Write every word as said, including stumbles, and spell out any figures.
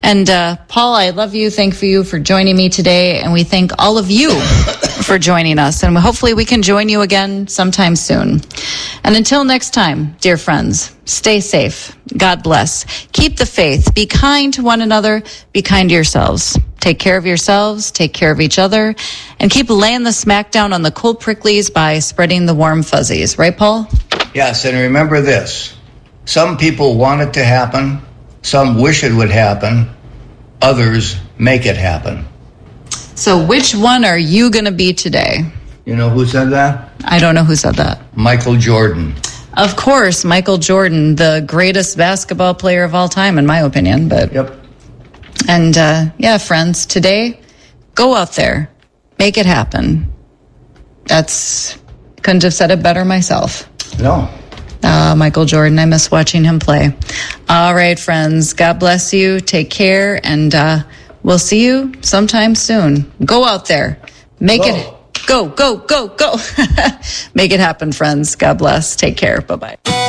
And uh, Paul, I love you. Thank you for joining me today. And we thank all of you for joining us. And hopefully we can join you again sometime soon. And until next time, dear friends, stay safe. God bless. Keep the faith. Be kind to one another. Be kind to yourselves. Take care of yourselves. Take care of each other. And keep laying the smackdown on the cold pricklies by spreading the warm fuzzies. Right, Paul? Yes, and remember this. Some people want it to happen. Some wish it would happen. Others make it happen. So which one are you going to be today? You know who said that? I don't know who said that. Michael Jordan. Of course, Michael Jordan, the greatest basketball player of all time, in my opinion. But Yep. And uh, yeah, friends, today, go out there. Make it happen. That's, couldn't have said it better myself. No. Uh, Michael Jordan, I miss watching him play. All right, friends, God bless you. Take care, and uh, we'll see you sometime soon. Go out there. Make Go. it, go, go, go, go. Make it happen, friends. God bless. Take care. Bye-bye.